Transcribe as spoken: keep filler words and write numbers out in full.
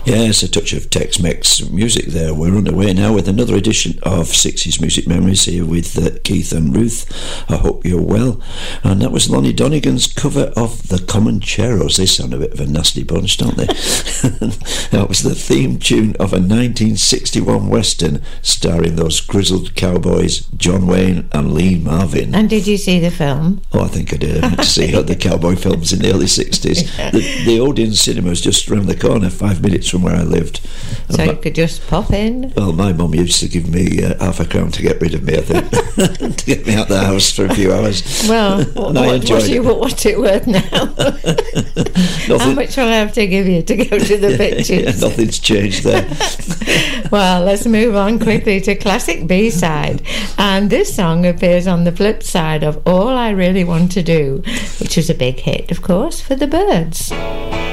Yes, a touch of Tex-Mex music there. We're underway now with another edition of sixties Music Memories here with uh, Keith and Ruth. I hope you're well. And that was Lonnie Donegan's cover of the Comancheros. They sound a bit of a nasty bunch, don't they? That was the theme tune of a nineteen sixty-one Western starring those grizzled cowboys, John Wayne and Lee Marvin. And did you see the film? Oh, I think I did. I went to see the cowboy films in the early sixties. Yeah. The, the Odeon Cinema was just around the corner, five minutes from where I lived. So and you could just pop in? Well, my mum used to give me uh, half a crown to get rid of me, I think, to get me out the house for a few hours. Well, what, what, what, you, what's it worth now? How much will I have to give you to go to the pictures? Yeah, nothing's changed there. Well, let's move on quickly to classic B-side. And this song appears on the flip side of All I Really Want to Do, which was a big hit, of course, for the Byrds.